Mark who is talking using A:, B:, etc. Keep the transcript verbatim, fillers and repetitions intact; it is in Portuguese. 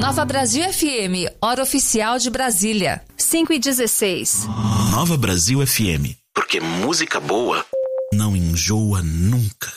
A: Nova Brasil F M, hora oficial de Brasília, cinco e dezesseis.
B: Nova Brasil F M, porque música boa não enjoa nunca.